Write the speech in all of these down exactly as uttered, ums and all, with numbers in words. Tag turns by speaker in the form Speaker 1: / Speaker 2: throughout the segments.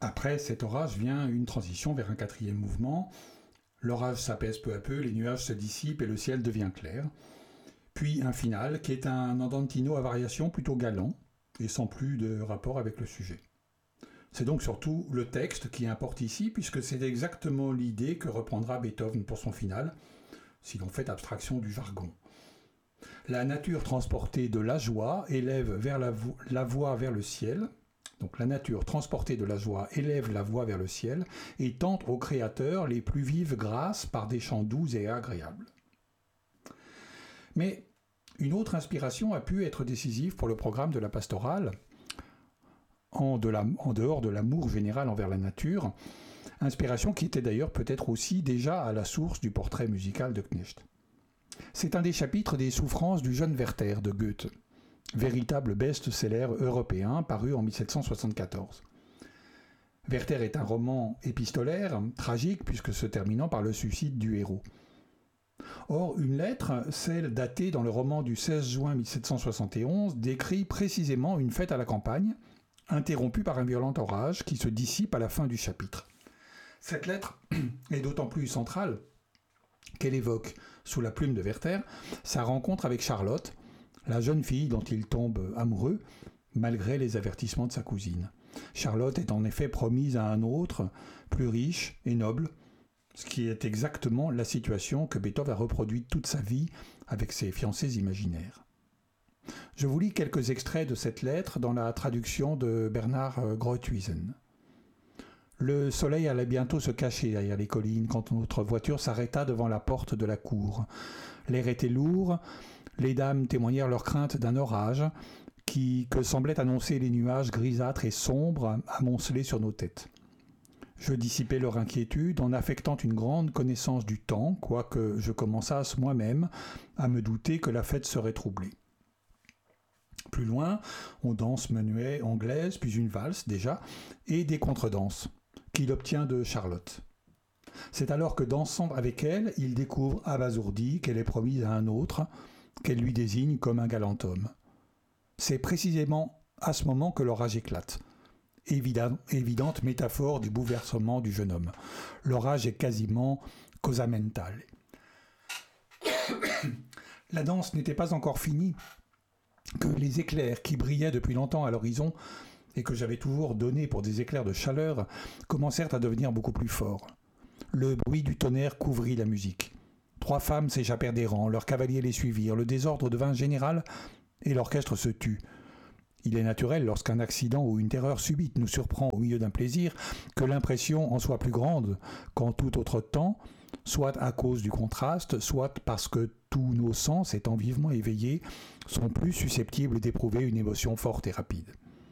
Speaker 1: Après cet orage vient une transition vers un quatrième mouvement. L'orage s'apaise peu à peu, les nuages se dissipent et le ciel devient clair. Puis un final qui est un andantino à variation plutôt galant et sans plus de rapport avec le sujet. C'est donc surtout le texte qui importe ici, puisque c'est exactement l'idée que reprendra Beethoven pour son final, si l'on fait abstraction du jargon. La nature transportée de la joie élève vers la, vo- la voix vers le ciel. Donc la nature transportée de la joie élève la voix vers le ciel et tente au Créateur les plus vives grâces par des chants doux et agréables. Mais une autre inspiration a pu être décisive pour le programme de la pastorale, en, de la, en dehors de l'amour général envers la nature, inspiration qui était d'ailleurs peut-être aussi déjà à la source du portrait musical de Knecht. C'est un des chapitres des Souffrances du jeune Werther de Goethe, véritable best-seller européen paru en dix-sept cent soixante-quatorze. Werther est un roman épistolaire, tragique puisque se terminant par le suicide du héros. Or, une lettre, celle datée dans le roman du seize juin dix-sept cent soixante et onze, décrit précisément une fête à la campagne, interrompue par un violent orage qui se dissipe à la fin du chapitre. Cette lettre est d'autant plus centrale qu'elle évoque, sous la plume de Werther, sa rencontre avec Charlotte, la jeune fille dont il tombe amoureux, malgré les avertissements de sa cousine. Charlotte est en effet promise à un autre, plus riche et noble, ce qui est exactement la situation que Beethoven a reproduite toute sa vie avec ses fiancés imaginaires. Je vous lis quelques extraits de cette lettre dans la traduction de Bernard Groothuizen. Le soleil allait bientôt se cacher derrière les collines quand notre voiture s'arrêta devant la porte de la cour. L'air était lourd, les dames témoignèrent leur crainte d'un orage qui, que semblaient annoncer les nuages grisâtres et sombres amoncelés sur nos têtes. Je dissipais leur inquiétude en affectant une grande connaissance du temps, quoique je commençasse moi-même à me douter que la fête serait troublée. Plus loin, on danse menuet anglaise, puis une valse déjà, et des contredanses, qu'il obtient de Charlotte. C'est alors que, dansant avec elle, il découvre abasourdi qu'elle est promise à un autre, qu'elle lui désigne comme un galant homme. C'est précisément à ce moment que l'orage éclate. Évident, évidente métaphore du bouleversement du jeune homme. L'orage est quasiment causamental. La danse n'était pas encore finie que les éclairs qui brillaient depuis longtemps à l'horizon et que j'avais toujours donnés pour des éclairs de chaleur commencèrent à devenir beaucoup plus forts. Le bruit du tonnerre couvrit la musique. Trois femmes s'échappèrent des rangs, leurs cavaliers les suivirent, le désordre devint général et l'orchestre se tut. Il est naturel, lorsqu'un accident ou une terreur subite nous surprend au milieu d'un plaisir, que l'impression en soit plus grande qu'en tout autre temps, soit à cause du contraste, soit parce que tous nos sens, étant vivement éveillés, sont plus susceptibles d'éprouver une émotion forte et rapide.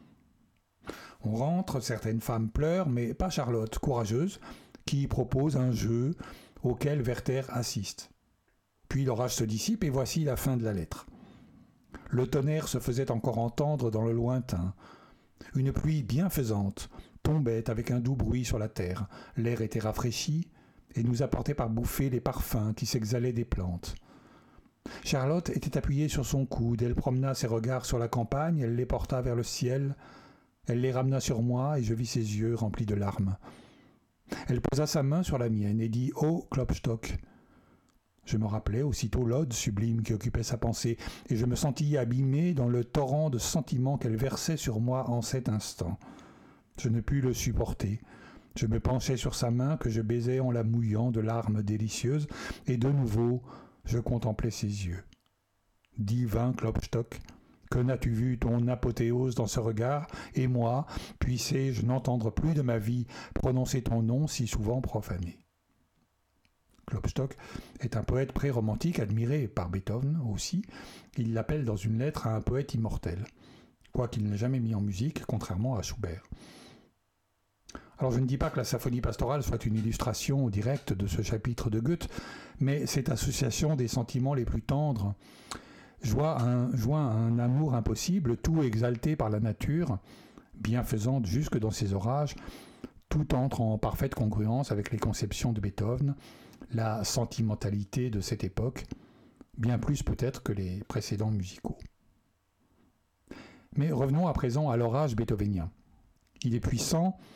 Speaker 1: On rentre, certaines femmes pleurent, mais pas Charlotte, courageuse, qui propose un jeu auquel Werther assiste. Puis l'orage se dissipe et voici la fin de la lettre. Le tonnerre se faisait encore entendre dans le lointain. Une pluie bienfaisante tombait avec un doux bruit sur la terre. L'air était rafraîchi et nous apportait par bouffées les parfums qui s'exhalaient des plantes. Charlotte était appuyée sur son coude, elle promena ses regards sur la campagne, elle les porta vers le ciel, elle les ramena sur moi et je vis ses yeux remplis de larmes. Elle posa sa main sur la mienne et dit « Oh, Klopstock !» Je me rappelai aussitôt l'ode sublime qui occupait sa pensée, et je me sentis abîmé dans le torrent de sentiments qu'elle versait sur moi en cet instant. Je ne pus le supporter. Je me penchai sur sa main que je baisais en la mouillant de larmes délicieuses, et de nouveau je contemplais ses yeux. Divin Klopstock, que n'as-tu vu ton apothéose dans ce regard, et moi, puissé-je n'entendre plus de ma vie prononcer ton nom si souvent profané. Klopstock est un poète pré-romantique admiré par Beethoven aussi. Il l'appelle dans une lettre à un poète immortel, quoiqu'il n'ait jamais mis en musique, contrairement à Schubert. Alors je ne dis pas que la symphonie pastorale soit une illustration directe de ce chapitre de Goethe, mais cette association des sentiments les plus tendres, joint un, joint un amour impossible, tout exalté par la nature, bienfaisante jusque dans ses orages, tout entre en parfaite congruence avec les conceptions de Beethoven, la sentimentalité de cette époque, bien plus peut-être que les précédents musicaux. Mais revenons à présent à l'orage beethovénien. Il est puissant,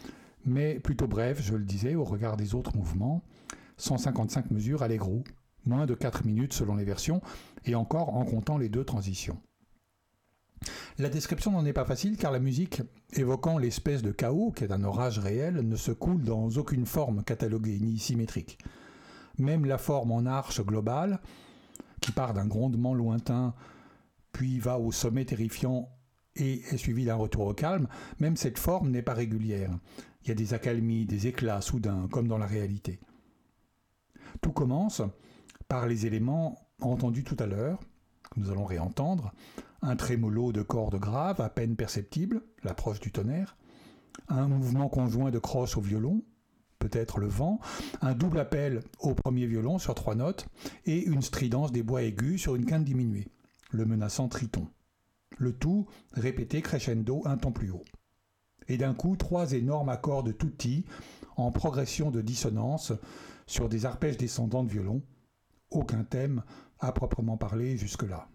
Speaker 1: mais plutôt brève, je le disais, au regard des autres mouvements. cent cinquante-cinq mesures allegro, moins de quatre minutes selon les versions, et encore en comptant les deux transitions. La description n'en est pas facile car la musique, évoquant l'espèce de chaos qui est un orage réel, ne se coule dans aucune forme cataloguée ni symétrique. Même la forme en arche globale, qui part d'un grondement lointain, puis va au sommet terrifiant et est suivi d'un retour au calme, même cette forme n'est pas régulière. Il y a des accalmies, des éclats soudains, comme dans la réalité. Tout commence par les éléments entendus tout à l'heure, que nous allons réentendre, un trémolo de cordes graves à peine perceptible, l'approche du tonnerre, un mouvement conjoint de crosse au violon, peut-être le vent, un double appel au premier violon sur trois notes et une stridence des bois aigus sur une quinte diminuée, le menaçant triton. Le tout répété crescendo un ton plus haut. Et d'un coup, trois énormes accords de tutti en progression de dissonance sur des arpèges descendants de violon. Aucun thème à proprement parler jusque-là.